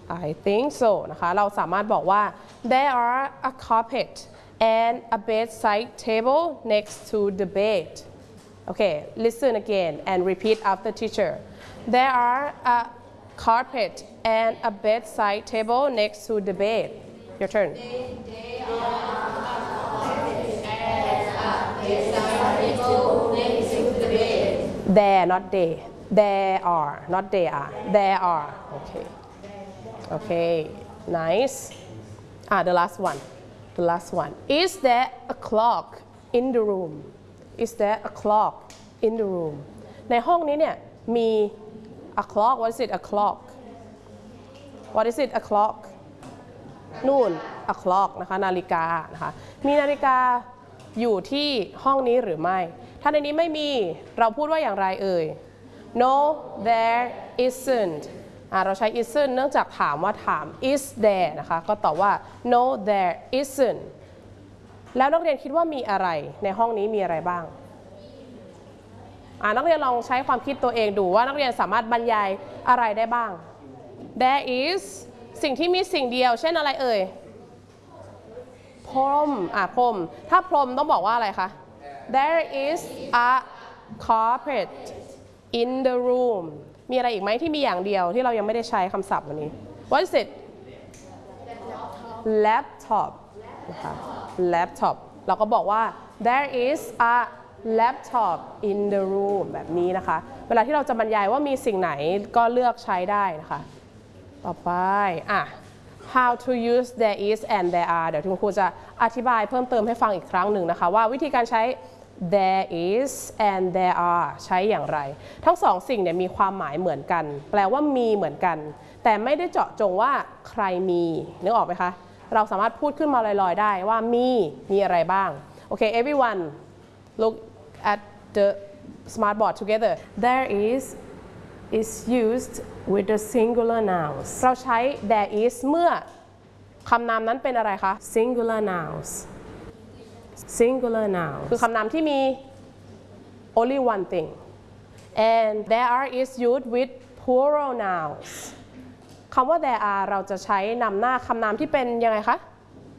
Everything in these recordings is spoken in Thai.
I think so นะคะเราสามารถบอกว่า there are a carpet and a bedside table next to the bed okay listen again and repeat after teacher there are a carpet and a bedside table next to the bed your turn there not they there are not they are there are okay nice the last one is there a clock in the room is there a clock in the room ในห้องนี้เนี่ยมี a clock what is it a clock what is it a clock นู่น a clock นะคะนาฬิกานะคะมีนาฬิกาอยู่ที่ห้องนี้หรือไม่ถ้าในนี้ไม่มีเราพูดว่าอย่างไรเอ่ย no there isn'tเราใช้ isn't เนื่องจากถามว่าถาม is there นะคะก็ตอบว่า no there isn't แล้วนักเรียนคิดว่ามีอะไรในห้องนี้มีอะไรบ้างนักเรียนลองใช้ความคิดตัวเองดูว่านักเรียนสามารถบรรยายอะไรได้บ้าง there is สิ่งที่มีสิ่งเดียวเช่นอะไรเอ่ยพรมพรมถ้าพรมต้องบอกว่าอะไรคะ there is a carpet in the room มีอะไรอีกไหมที่มีอย่างเดียวที่เรายังไม่ได้ใช้คำศัพท์วันนี้ what is it laptop นะคะ laptop เราก็บอกว่า there is a laptop in the room แบบนี้นะคะเวลาที่เราจะบรรยายว่ามีสิ่งไหนก็เลือกใช้ได้นะคะต่อไปhow to use there is and there are เดี๋ยวคุณครูจะอธิบายเพิ่มเติมให้ฟังอีกครั้งหนึ่งนะคะว่าวิธีการใช้ there is and there are ใช้อย่างไรทั้งสองสิ่งเนี่ยมีความหมายเหมือนกันแปลว่ามีเหมือนกันแต่ไม่ได้เจาะจงว่าใครมีนึกออกไหมคะเราสามารถพูดขึ้นมาลอยๆได้ว่ามีอะไรบ้างโอเค everyone look at the smart board together there is used with the singular nouns เราใช้ there is เมื่อคำนามนั้นเป็นอะไรคะ singular nouns คือคำนามที่มี only one thing and there are is used with plural nouns คำว่า there are เราจะใช้นำหน้าคำนามที่เป็นยังไงคะ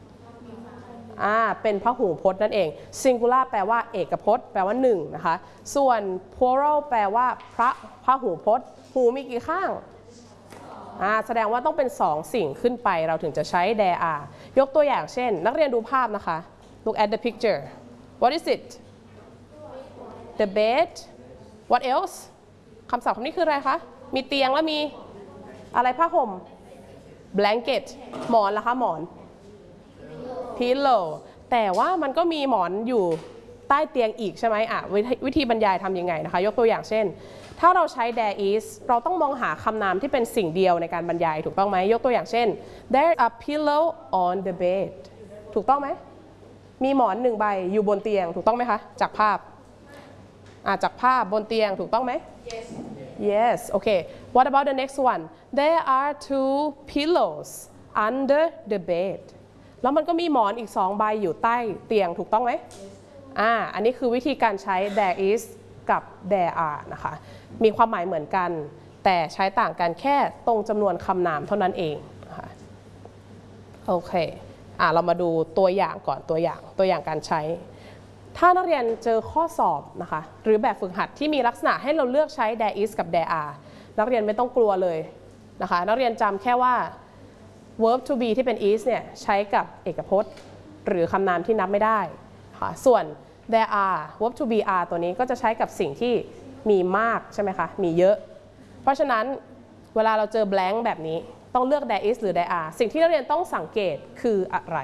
เป็นพหูพจน์นั่นเอง singular แปลว่าเอกพจน์แปลว่าหนึ่งนะคะส่วน plural แปลว่าพหูพจน์หูมีกี่ข้างแสดงว่าต้องเป็นสองสิ่งขึ้นไปเราถึงจะใช้ there are ยกตัวอย่างเช่นนักเรียนดูภาพนะคะ look at the picture what is it the bed what else คำศัพท์คำนี้คืออะไรคะมีเตียงแล้วมีอะไรผ้าห่ม blanket หมอนล่ะคะหมอน pillow แต่ว่ามันก็มีหมอนอยู่ใต้เตียงอีกใช่ไหมวิธีบรรยายทำยังไงนะคะยกตัวอย่างเช่นถ้าเราใช้ there is เราต้องมองหาคำนามที่เป็นสิ่งเดียวในการบรรยายถูกต้องไหมยกตัวอย่างเช่น there a pillow on the bed ถูกต้องไหมมีหมอนหนึ่งใบอยู่บนเตียงถูกต้องไหมคะจากภาพจากภาพบนเตียงถูกต้องไหม yes okay what about the next one there are two pillows under the bed แล้วมันก็มีหมอนอีก2 ใบอยู่ใต้เตียงถูกต้องไหมอันนี้คือวิธีการใช้ there is กับ there are นะคะมีความหมายเหมือนกันแต่ใช้ต่างกันแค่ตรงจำนวนคำนามเท่านั้นเองนะคะโอเคเรามาดูตัวอย่างก่อนตัวอย่างการใช้ถ้านักเรียนเจอข้อสอบนะคะหรือแบบฝึกหัดที่มีลักษณะให้เราเลือกใช้ there is กับ there are นักเรียนไม่ต้องกลัวเลยนะคะนักเรียนจำแค่ว่า verb to be ที่เป็น is เนี่ยใช้กับเอกพจน์หรือคำนามที่นับไม่ได้ค่ะส่วน there are verb to be are ตัวนี้ก็จะใช้กับสิ่งที่มีมากใช่ไหมคะมีเยอะเพราะฉะนั้นเวลาเราเจอ blank แบบนี้ต้องเลือก there is หรือ there are สิ่งที่นักเรียนต้องสังเกตคืออะไร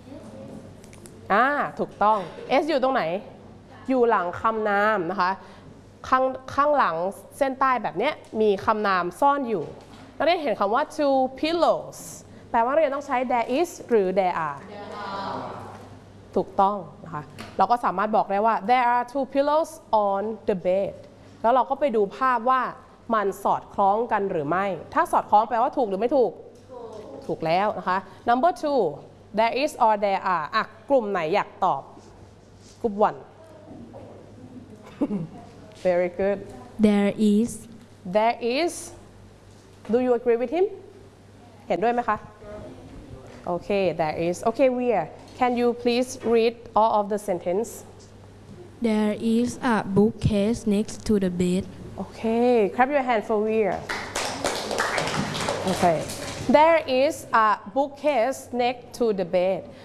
ถูกต้อง s อยู่ตรงไหนอยู่หลังคำนามนะคะข้างหลังเส้นใต้แบบนี้มีคำนามซ่อนอยู่นักเรียนเห็นคำว่า two pillows แปลว่านักเรียนต้องใช้ there is หรือ there are ถูกต้องนะคะเราก็สามารถบอกได้ว่า there are two pillows on the bed แล้วเราก็ไปดูภาพว่ามันสอดคล้องกันหรือไม่ถ้าสอดคล้องแปลว่าถูกหรือไม่ถูกถูกแล้วนะคะ number 2 there is or there are กลุ่มไหนอยากตอบกลุ่ม one very good there is do you agree with him เห็นด้วยไหมคะโอเค there is okay Weir can you please read all of the sentence There is a bookcase next to the bed. okay clap your hand for Weir okay there is a bookcase next to the bed